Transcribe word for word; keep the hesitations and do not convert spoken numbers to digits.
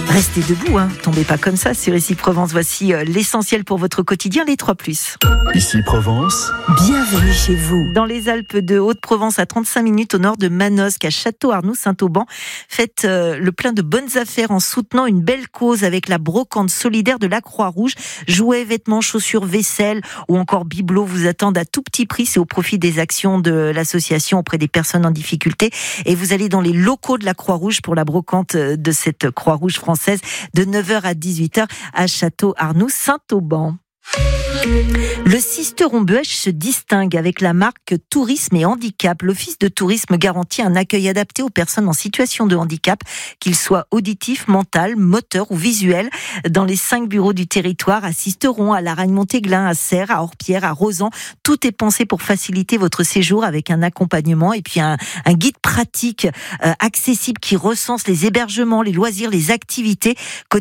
Restez debout, hein. Tombez pas comme ça sur Ici Provence. Voici euh, l'essentiel pour votre quotidien, les trois plus. Ici Provence, Bienvenue chez vous. Dans les Alpes de Haute-Provence, à trente-cinq minutes au nord de Manosque, à Château-Arnoux-Saint-Auban, faites euh, le plein de bonnes affaires en soutenant une belle cause avec la brocante solidaire de la Croix-Rouge. Jouets, vêtements, chaussures, vaisselle ou encore bibelots vous attendent à tout petit prix. C'est au profit des actions de l'association auprès des personnes en difficulté. Et vous allez dans les locaux de la Croix-Rouge pour la brocante de cette Croix-Rouge française de neuf heures à dix-huit heures à Château-Arnoux-Saint-Auban. Le Sisteron-Buech se distingue avec la marque Tourisme et Handicap. L'Office de tourisme garantit un accueil adapté aux personnes en situation de handicap, qu'ils soient auditifs, mental, moteur ou visuel. Dans les cinq bureaux du territoire, à Sisteron, à Laragne-Montéglin, à Serres, à Orpierre, à Rozan, tout est pensé pour faciliter votre séjour avec un accompagnement et puis un, un guide pratique euh, accessible qui recense les hébergements, les loisirs, les activités.